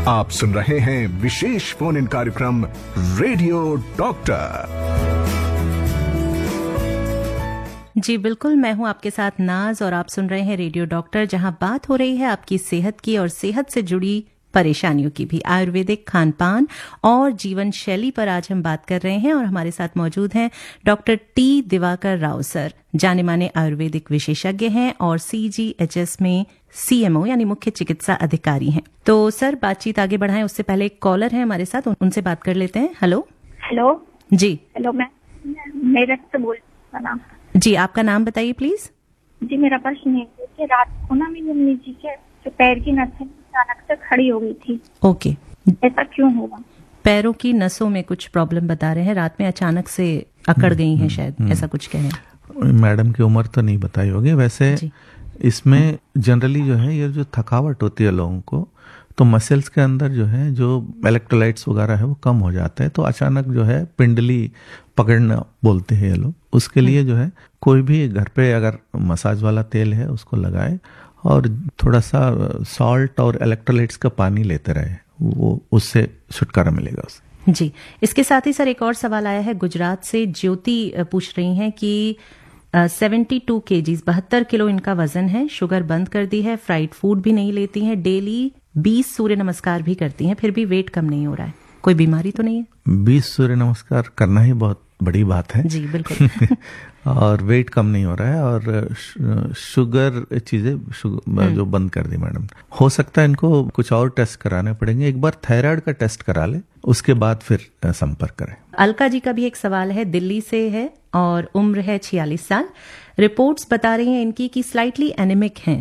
आप सुन रहे हैं विशेष फोन इन कार्यक्रम रेडियो डॉक्टर। जी बिल्कुल, मैं हूं आपके साथ नाज और आप सुन रहे हैं रेडियो डॉक्टर, जहां बात हो रही है आपकी सेहत की और सेहत से जुड़ी परेशानियों की भी। आयुर्वेदिक खान पान और जीवन शैली पर आज हम बात कर रहे हैं और हमारे साथ मौजूद हैं doctor T Diwakar Rao sir, जाने माने आयुर्वेदिक विशेषज्ञ हैं और CGHS में CMO यानी मुख्य चिकित्सा अधिकारी हैं। तो सर, बातचीत आगे बढ़ाएं उससे पहले एक कॉलर है हमारे साथ, उनसे बात कर लेते हैं। हेलो जी। हेलो, मैं मेरठ से बोल रहा हूँ। जी, आपका नाम बताइए प्लीज। जी, मेरा प्रश्न है कि रात को ना मेरी अम्मी जी के जो पैर की नसें अचानक से खड़ी हो गई थी। ओके, ऐसा क्यों होगा? पैरों की नसों में कुछ प्रॉब्लम बता रहे हैं, रात में अचानक से अकड़ गई हैं शायद, ऐसा कुछ कह रहे हैं। मैडम की उम्र तो नहीं बताई होगी, वैसे इसमें जनरली जो है ये जो थकावट होती है लोगों को, तो मसल्स के अंदर जो है जो इलेक्ट्रोलाइट्स वगैरह है वो कम हो जाते हैं, तो अचानक जो है पिंडली पकड़ना बोलते हैं ये लोग। उसके लिए जो है कोई भी घर पे अगर मसाज वाला तेल है उसको लगाए और थोड़ा सा सॉल्ट और इलेक्ट्रोलाइट्स का पानी लेते रहे, वो उससे छुटकारा मिलेगा उससे। जी, इसके साथ ही सर एक और सवाल आया है गुजरात से। ज्योति पूछ रही हैं कि 72 kg 72 किलो इनका वजन है, शुगर बंद कर दी है, फ्राइड फूड भी नहीं लेती हैं, डेली 20 सूर्य नमस्कार भी करती हैं, फिर भी वेट कम नहीं हो रहा है। कोई बीमारी तो नहीं है? 20 सूर्य नमस्कार करना ही बहुत बड़ी बात है। जी बिल्कुल। और वेट कम नहीं हो रहा है और शुगर चीजें जो बंद कर दी मैडम। हो सकता है इनको कुछ और टेस्ट कराने पड़ेंगे, एक बार थायराइड का टेस्ट करा ले, उसके बाद फिर संपर्क करें। अलका जी का भी एक सवाल है, दिल्ली से है और उम्र है 46 साल। रिपोर्ट्स बता रही हैं इनकी कि स्लाइटली एनेमिक हैं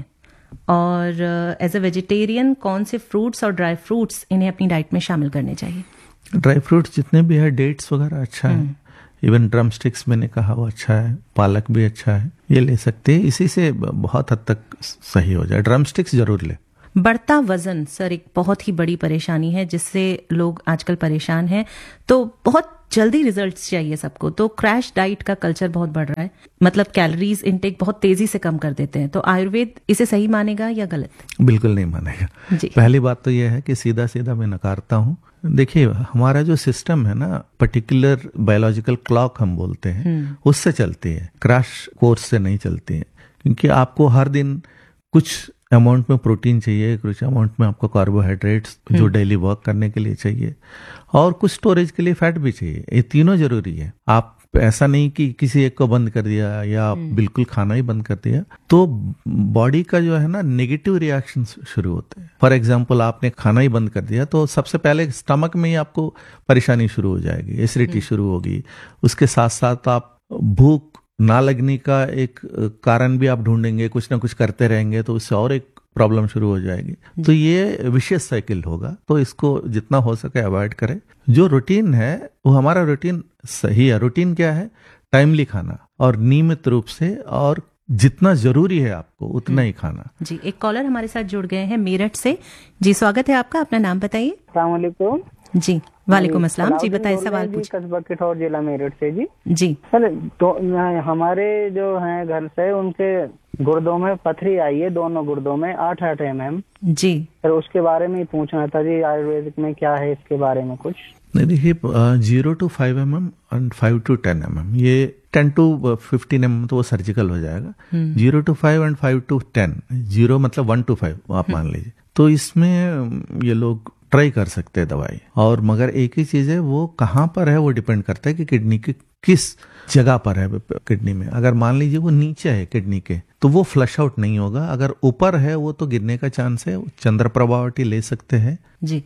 और एज अ वेजिटेरियन कौन से फ्रूट्स और ड्राई फ्रूट्स इन्हें अपनी डाइट में शामिल करने चाहिए? ड्राई फ्रूट्स जितने भी है, डेट्स वगैरह अच्छा है, इवन ड्रम स्टिक्स मैंने कहा वो अच्छा है, पालक भी अच्छा है, ये ले सकते हैं, इसी से बहुत हद तक सही हो जाए। ड्रम स्टिक्स जरूर ले। बढ़ता वजन सर एक बहुत ही बड़ी परेशानी है जिससे लोग आजकल परेशान हैं, तो बहुत जल्दी रिजल्ट्स चाहिए सबको, तो क्रैश डाइट का कल्चर बहुत बढ़ रहा है, मतलब कैलोरीज इनटेक बहुत तेजी से कम कर देते हैं। तो आयुर्वेद इसे सही मानेगा या गलत? बिल्कुल नहीं मानेगा। पहली बात तो यह है कि सीधा सीधा मैं नकारता हूँ। देखिए, हमारा जो सिस्टम है ना, पर्टिकुलर बायोलॉजिकल क्लॉक हम बोलते हैं, उससे चलती है, क्रैश कोर्स से नहीं चलती है। क्योंकि आपको हर दिन कुछ अमाउंट में प्रोटीन चाहिए, कुछ अमाउंट में आपको कार्बोहाइड्रेट्स जो डेली वर्क करने के लिए चाहिए, और कुछ स्टोरेज के लिए फैट भी चाहिए। ये तीनों जरूरी है। आप ऐसा नहीं कि किसी एक को बंद कर दिया या बिल्कुल खाना ही बंद कर दिया, तो बॉडी का जो है ना नेगेटिव रिएक्शन शुरू होते हैं। फॉर एग्जांपल, आपने खाना ही बंद कर दिया तो सबसे पहले स्टमक में ही आपको परेशानी शुरू हो जाएगी, एसिडिटी शुरू होगी। उसके साथ साथ आप भूख ना लगने का एक कारण भी आप ढूंढेंगे, कुछ ना कुछ करते रहेंगे तो उससे और एक प्रॉब्लम शुरू हो जाएगी। तो ये विशेष साइकिल होगा, तो इसको जितना हो सके अवॉइड करें। जो रूटीन है वो हमारा रूटीन सही है। रूटीन क्या है? टाइमली खाना और नियमित रूप से, और जितना जरूरी है आपको उतना ही खाना। जी, एक कॉलर हमारे साथ जुड़ गए हैं मेरठ से। जी, स्वागत है आपका, अपना नाम बताइए। अस्सलाम वालेकुम। जी वालेकुम अस्सलाम। जी बताइए, सवाल पूछिए। कस्बा किठौर जिला मेरठ से। जी सर, तो हमारे जो हैं घर से, उनके गुर्दों में पथरी आई है, दोनों गुर्दों में 8-8 mm। जी सर, उसके बारे में ही पूछना था जी, आयुर्वेदिक में क्या है इसके बारे में कुछ? नहीं, देखिए 0 to 5 mm और 5 to 10 mm, ये 10 to 15 mm तो वो सर्जिकल हो जाएगा। 0 to 5 and 5 to 10, 0 मतलब 1 to 5 आप मान लीजिए। तो इसमें ये लोग ट्राई कर सकते हैं दवाई, और मगर एक ही चीज है, वो कहाँ पर है वो डिपेंड करता है कि किडनी की किस जगह पर है किडनी में। अगर मान लीजिए वो नीचे है किडनी के, तो वो फ्लश आउट नहीं होगा। अगर ऊपर है वो तो गिरने का चांस है, चंद्रप्रभावटी ले सकते हैं। जी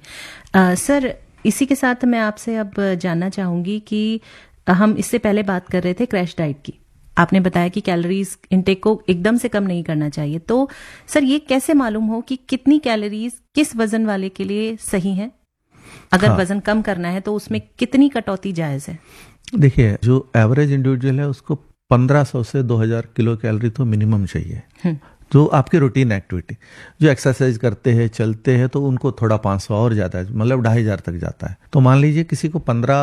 सर, इसी के साथ मैं आपसे अब जानना चाहूंगी कि हम इससे पहले बात कर रहे थे क्रैश डाइट की, आपने बताया कि कैलोरीज इनटेक को एकदम से कम नहीं करना चाहिए, तो सर ये कैसे मालूम हो कि कितनी कैलोरीज किस वजन वाले के लिए सही है? अगर वजन कम करना है तो उसमें कितनी कटौती जायज है? देखिए, जो एवरेज इंडिविजुअल है उसको 1500 से 2000 किलो कैलोरी तो मिनिमम चाहिए। जो आपकी रूटीन एक्टिविटी, जो एक्सरसाइज करते हैं, चलते हैं, तो उनको थोड़ा 500 और जाता है, मतलब 2500 तक जाता है। तो मान लीजिए किसी को 15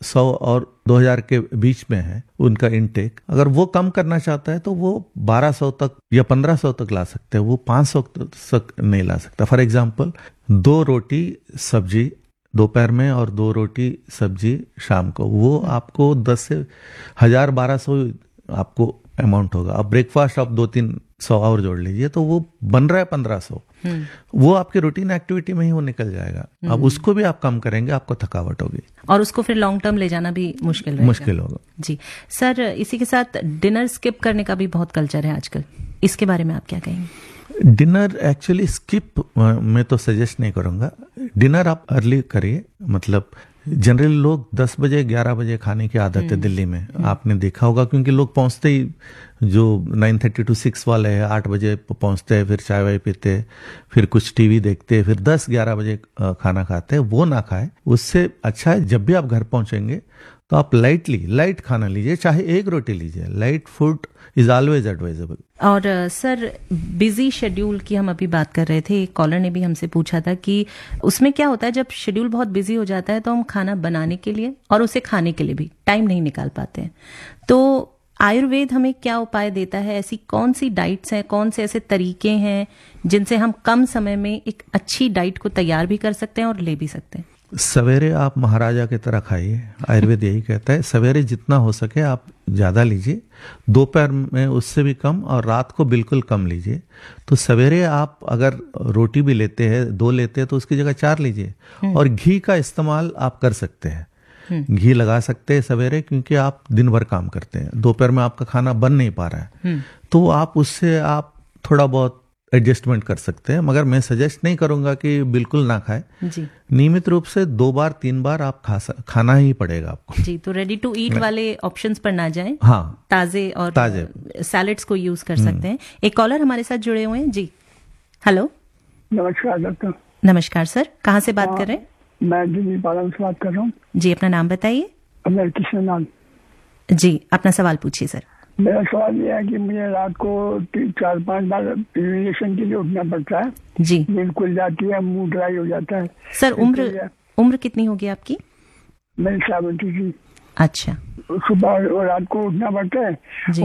100 और 2000 के बीच में है उनका इनटेक, अगर वो कम करना चाहता है तो वो 1200 तक या 1500 तक ला सकते हैं, वो 500 तक नहीं ला सकता। फॉर एग्जाम्पल 2 रोटी सब्जी दोपहर में और 2 रोटी सब्जी शाम को, वो आपको 10 से 1000-1200 आपको अमाउंट होगा। अब ब्रेकफास्ट आप 200-300 और जोड़ लीजिए तो वो बन रहा है 1500। वो आपके रूटीन एक्टिविटी में ही वो निकल जाएगा। अब उसको भी आप कम करेंगे, आपको थकावट होगी और उसको फिर लॉन्ग टर्म ले जाना भी मुश्किल होगा। जी सर, इसी के साथ डिनर स्किप करने का भी बहुत कल्चर है आजकल, इसके बारे में आप क्या कहेंगे? डिनर एक्चुअली स्किप मैं तो सजेस्ट नहीं करूंगा। डिनर आप अर्ली करिए, मतलब जनरली लोग 10 बजे 11 बजे खाने की आदत है दिल्ली में, आपने देखा होगा, क्योंकि लोग पहुंचते ही जो 9:30 to 6 वाले हैं 8 बजे पहुंचते हैं, फिर चाय वाय पीते, फिर कुछ टीवी देखते, फिर 10-11 बजे खाना खाते हैं। वो ना खाए, उससे अच्छा है जब भी आप घर पहुंचेंगे तो आप लाइट खाना लीजिए, चाहे 1 रोटी लीजिए। Light food is always advisable. और सर, बिजी शेड्यूल की हम अभी बात कर रहे थे, एक कॉलर ने भी हमसे पूछा था कि उसमें क्या होता है जब शेड्यूल बहुत बिजी हो जाता है तो हम खाना बनाने के लिए और उसे खाने के लिए भी टाइम नहीं निकाल पाते हैं। तो आयुर्वेद हमें क्या उपाय देता है? ऐसी कौन सी डाइट्स हैं, कौन से ऐसे तरीके हैं जिनसे हम कम समय में एक अच्छी डाइट को तैयार भी कर सकते हैं और ले भी सकते हैं? सवेरे आप महाराजा की तरह खाइए, आयुर्वेद यही कहता है। सवेरे जितना हो सके आप ज़्यादा लीजिए, दोपहर में उससे भी कम, और रात को बिल्कुल कम लीजिए। तो सवेरे आप अगर रोटी भी लेते हैं 2 लेते हैं तो उसकी जगह 4 लीजिए। और घी का इस्तेमाल आप कर सकते हैं, घी लगा सकते हैं सवेरे, क्योंकि आप दिन भर काम करते हैं, दोपहर में आपका खाना बन नहीं पा रहा है, तो आप उससे आप थोड़ा बहुत एडजस्टमेंट कर सकते हैं। मगर मैं सजेस्ट नहीं करूंगा कि बिल्कुल ना खाएं। जी, नियमित रूप से 2-3 बार आप खाना ही पड़ेगा आपको। जी, तो रेडी टू ईट वाले ऑप्शंस पर ना जाएं। हाँ, ताजे सैलेड्स को यूज कर सकते हैं। एक कॉलर हमारे साथ जुड़े हुए हैं। जी, हेलो। नमस्कार डॉक्टर। नमस्कार सर, कहाँ से बात कर रहे हैं? मैं दिल्ली पालम से बात कर रहा हूँ। जी, अपना नाम बताइए। अमर कृष्ण नाम। जी, अपना सवाल पूछिए सर। मेरा सवाल यह है कि मुझे रात को 4-5 बार यूरिनेशन के लिए उठना पड़ता है। जी, नींद खुल जाती है, मुंह ड्राई हो जाता है। सर, उम्र कितनी होगी आपकी? मेरी 70 थी। अच्छा। सुबह और रात को उठना पड़ता है।